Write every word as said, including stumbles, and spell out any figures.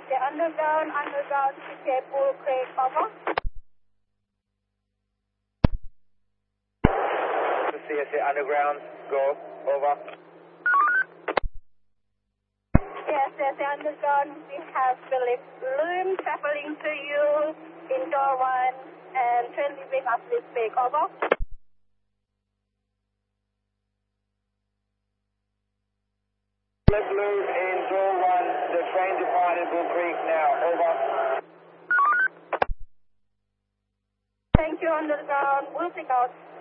C Underground, Underground, C C A Bull Creek, over. C S A Underground, go, over. Yes, C S A Underground, we have Philip Loon traveling to you in door one and train leaving at this bay, over. Philip Loon in door one, the train departed Bull Creek now, over. Thank you, Underground, we'll take out